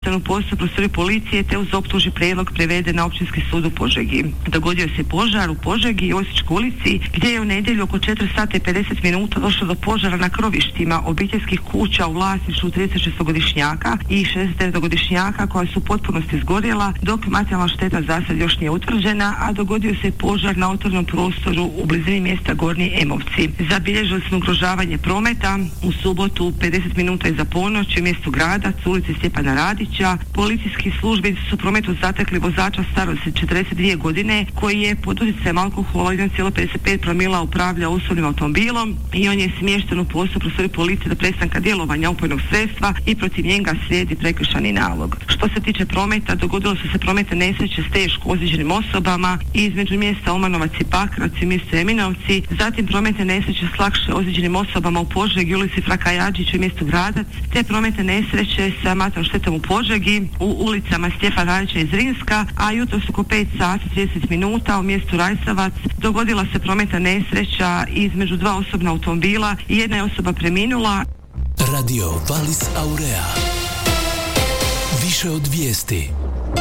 smještenu poslu prostoriju policije te uz optužni prijedlog preveden na Općinski sud u Požegi. Dogodio se požar u Požegi i Osječkoj ulici gdje je u nedjelju oko 4 sata i 50 minuta došlo do požara na krovištima obiteljskih kuća u vlasništvu 36-godišnjaka i 69-godišnjaka koja su u potpunosti izgorjela, dok materijalna šteta za sad još nije utvrđena, a dogodio se požar na otvorenom prostoru u blizini mjesta Gornji Emovci. Zabilježili smo ugrožavanje prometa u subotu 50 minuta iza ponoći u mjestu Gradac, ulici Stjepana Radića. Policijski službenici su u prometu zatekli vozača starosti 42 godine koji je pod utjecajem alkohola 1,55 promila upravlja osobnim automobilom i on je smješten u poslu prostoriju policije do prestanka djelovanja opojnog sredstva i protiv njega slijedi prekršajni nalog. Što se tiče prometa, dogodilo su se prometne nesreće s teško ozlijeđenim osobama između mjesta Omanovac i Pakrac i mjestu Eminovci, zatim prometne nesreće s lakše ozlijeđenim osobama u Požegi, ulici Fraka Jadžića i mjestu Gradac, te prometne nesreće sa materijalnom štetom u Požegi u ulicama Stjepana Radića i Zrinska, a jutros oko 5 sati 30 minuta u mjestu Rajsavac dogodila se prometna nesreća između dva osobna automobila i jedna je osoba preminula. Radio Valis Aurea. Više od vijesti.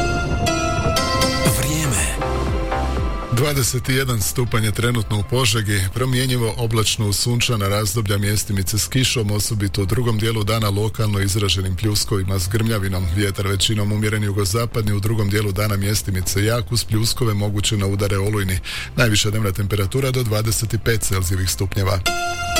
Vrijeme. 21 stupanj je trenutno u Požegi, promjenjivo oblačno uz sunčana razdoblja mjestimice s kišom, osobito u drugom dijelu dana lokalno izraženim pljuskovima s grmljavinom. Vjetar većinom umjeren jugozapadni, u drugom dijelu dana mjestimice jak uz pljuskove moguće na udare olujni. Najviša dnevna temperatura do 25 Celzijevih stupnjeva.